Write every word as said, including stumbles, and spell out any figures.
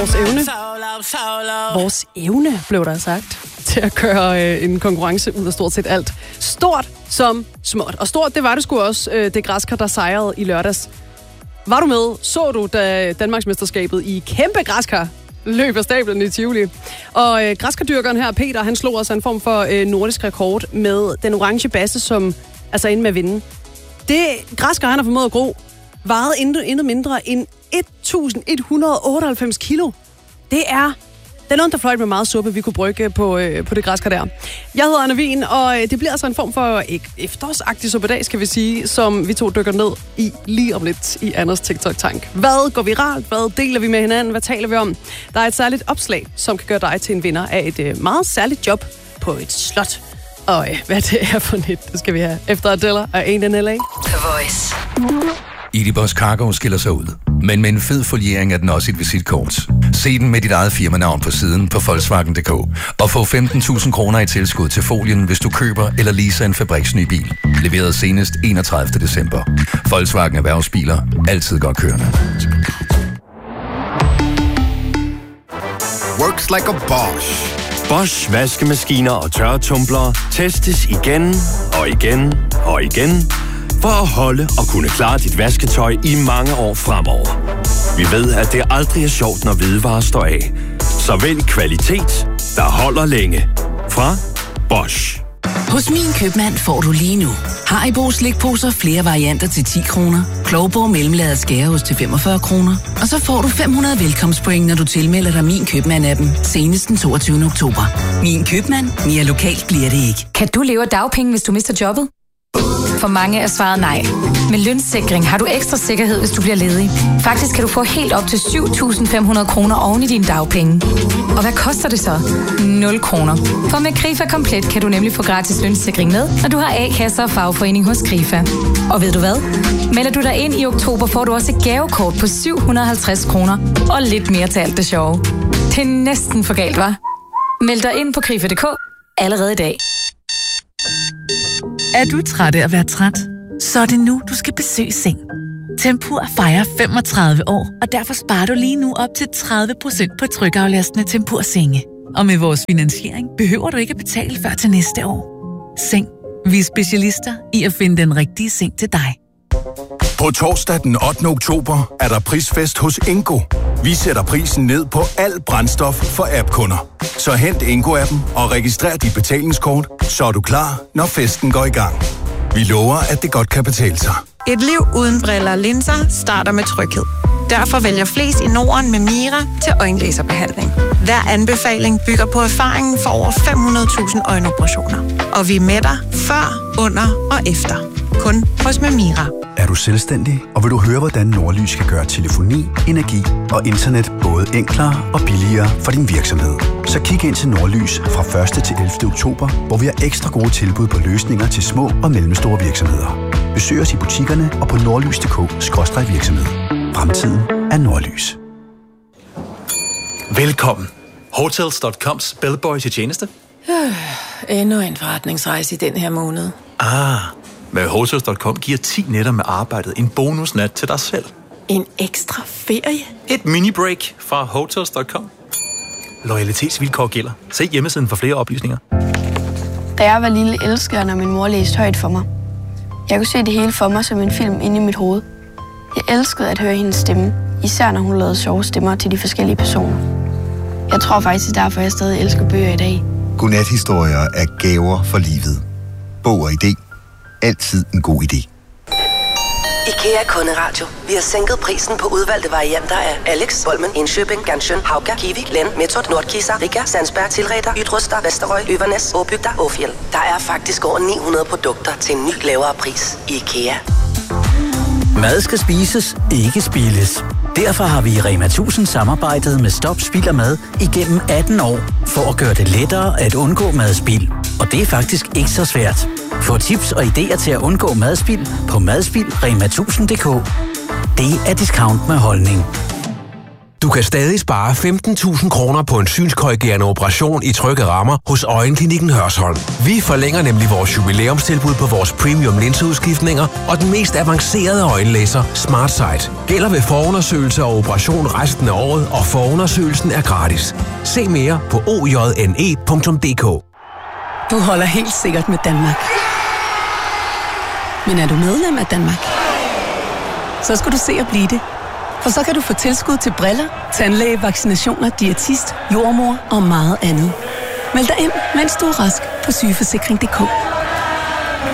Vores evne, vores evne, blev der sagt, til at køre øh, en konkurrence ud af stort set alt. Stort som småt. Og stort, det var det sgu også, øh, det græskar, der sejrede i lørdags. Var du med? Så du, da Danmarksmesterskabet i kæmpe græskar løb af stablen i Tivoli. Og øh, græskardyrkeren her, Peter, han slog også en form for øh, nordisk rekord med den orange basse, som altså endte med at vinde. Det græskar, han har formået at gro, vejede intet, intet mindre end et tusind et hundrede og otteoghalvfems kilo. Det er den underfløjt med meget suppe, vi kunne brygge på, øh, på det græskar der. Jeg hedder Anna Wien, og det bliver altså en form for efterårsagtig suppedag, skal vi sige, som vi to dykker ned i lige om lidt i Anders TikTok-tank. Hvad går viralt? Hvad deler vi med hinanden? Hvad taler vi om? Der er et særligt opslag, som kan gøre dig til en vinder af et øh, meget særligt job på et slot. Og øh, hvad det er for net, det skal vi have efter Adela og en L A. The Voice. Edibus Cargo skiller sig ud, men med en fed foliering er den også et visitkort. Se den med dit eget firmanavn på siden på Volkswagen punktum d k og få femten tusind kroner i tilskud til folien, hvis du køber eller leaser en fabriksny bil. Leveret senest enogtredivte december. Volkswagen Erhvervsbiler. Altid godt kørende. Works like a Bosch. Bosch vaskemaskiner og tørretumblere testes igen og igen og igen for at holde og kunne klare dit vasketøj i mange år fremover. Vi ved, at det aldrig er sjovt, når hvidevarer står af. Så vælg kvalitet, der holder længe. Fra Bosch. Hos Min Købmand får du lige nu Haribo slikposer flere varianter til ti kroner, Klovborg mellemlaget skæreost til femogfyrre kroner, og så får du fem hundrede velkomstpoint, når du tilmelder dig Min Købmand-appen senest den toogtyvende oktober. Min Købmand. Mere lokalt bliver det ikke. Kan du leve af dagpenge, hvis du mister jobbet? For mange er svaret nej. Med lønssikring har du ekstra sikkerhed, hvis du bliver ledig. Faktisk kan du få helt op til syv tusind fem hundrede kroner oven i dine dagpenge. Og hvad koster det så? nul kroner. For med Krifa Komplet kan du nemlig få gratis lønssikring med, når du har A-kasser og fagforening hos Krifa. Og ved du hvad? Melder du dig ind i oktober, får du også et gavekort på syv hundrede og halvtreds kroner og lidt mere til alt det sjove. Det er næsten for galt, hva'? Meld dig ind på krifa punktum d k allerede i dag. Er du træt af at være træt? Så er det nu, du skal besøge Seng. Tempur fejrer femogtredive år, og derfor sparer du lige nu op til tredive procent på trykaflastende Tempur-senge. Og med vores finansiering behøver du ikke at betale før til næste år. Seng. Vi er specialister i at finde den rigtige seng til dig. På torsdag den ottende oktober er der prisfest hos Ingo. Vi sætter prisen ned på alt brændstof for app-kunder. Så hent Ingo-appen og registrer dit betalingskort, så er du klar, når festen går i gang. Vi lover, at det godt kan betale sig. Et liv uden briller og linser starter med tryghed. Derfor vælger flest i Norden med Mira til øjenlaserbehandling. Hver anbefaling bygger på erfaringen for over fem hundrede tusind øjenoperationer. Og vi er med dig før, under og efter. Kun hos Mira. Er du selvstændig, og vil du høre, hvordan Nordlys kan gøre telefoni, energi og internet både enklere og billigere for din virksomhed? Så kig ind til Nordlys fra første til ellevte oktober, hvor vi har ekstra gode tilbud på løsninger til små og mellemstore virksomheder. Besøg os i butikkerne og på nordlys punktum d k skråstreg virksomhed. Fremtiden er Nordlys. Velkommen. Hotels punktum coms bellboy til tjeneste. Øh, endnu en forretningsrejse i den her måned. Ah, med Hotels punktum com giver ti nætter med arbejdet en bonusnat til dig selv. En ekstra ferie? Et mini-break fra Hotels punktum com. Loyalitetsvilkår gælder. Se hjemmesiden for flere oplysninger. Da jeg var lille, elskede jeg, når min mor læste højt for mig. Jeg kunne se det hele for mig som en film inde i mit hoved. Jeg elskede at høre hendes stemme, især når hun lavede sjove stemmer til de forskellige personer. Jeg tror faktisk, det er derfor, jeg stadig elsker bøger i dag. Godnathistorier er gaver for livet. Bog og idé. Altid en god idé. IKEA Kunderadio. Vi har sænket prisen på udvalgte varianter af Alex, Bolmen, Indkøbing, Ganshøn, Hauga, Kiwi, Len, Metod, Nordkisa, Riga, Sandsberg, Tilreder, Ydruster, Vesterøj, Øvernes, Åbygda og Fjeld. Der er faktisk over ni hundrede produkter til en ny lavere pris i IKEA. Mad skal spises, ikke spildes. Derfor har vi i Rema tusind samarbejdet med Stop Spild og Mad igennem atten år, for at gøre det lettere at undgå madspild. Og det er faktisk ikke så svært. Få tips og idéer til at undgå madspild på madspild punktum rema tusind punktum d k. Det er discount med holdning. Du kan stadig spare femten tusind kroner på en synskorrigerende operation i trygge rammer hos Øjenklinikken Hørsholm. Vi forlænger nemlig vores jubilæumstilbud på vores premium linseudskiftninger og den mest avancerede øjenlaser SmartSight. Gælder ved forundersøgelse og operation resten af året, og forundersøgelsen er gratis. Se mere på o j n e punktum d k. Du holder helt sikkert med Danmark. Men er du medlem af Danmark? Så skal du se at blive det. For så kan du få tilskud til briller, tandlæge, vaccinationer, diætist, jordmor og meget andet. Meld dig ind, mens du er rask på sygeforsikring punktum d k.